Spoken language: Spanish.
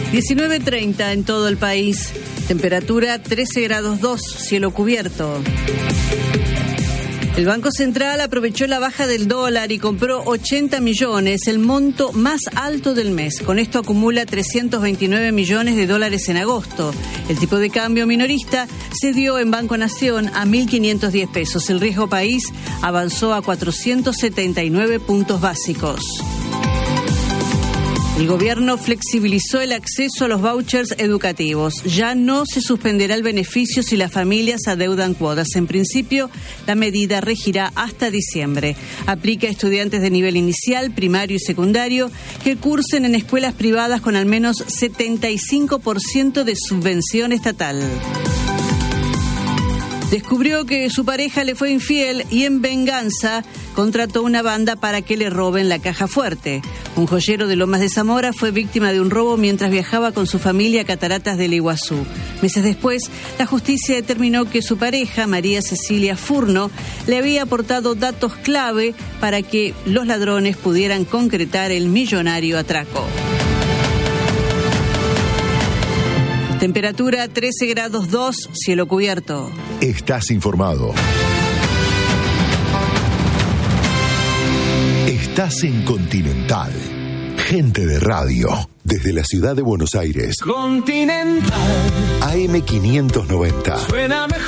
19:30 en todo el país. Temperatura 13 grados 2, cielo cubierto. El Banco Central aprovechó la baja del dólar y compró 80 millones, el monto más alto del mes. Con esto acumula 329 millones de dólares en agosto. El tipo de cambio minorista se dio en Banco Nación a 1.510 pesos. El riesgo país avanzó a 479 puntos básicos. El gobierno flexibilizó el acceso a los vouchers educativos. Ya no se suspenderá el beneficio si las familias adeudan cuotas. En principio, la medida regirá hasta diciembre. Aplica a estudiantes de nivel inicial, primario y secundario que cursen en escuelas privadas con al menos 75% de subvención estatal. Descubrió que su pareja le fue infiel y en venganza contrató una banda para que le roben la caja fuerte. Un joyero de Lomas de Zamora fue víctima de un robo mientras viajaba con su familia a Cataratas del Iguazú. Meses después, la justicia determinó que su pareja, María Cecilia Furno, le había aportado datos clave para que los ladrones pudieran concretar el millonario atraco. Temperatura 13 grados 2, cielo cubierto. Estás informado. Estás en Continental. Gente de radio. Desde la ciudad de Buenos Aires. Continental. AM 590. Suena mejor.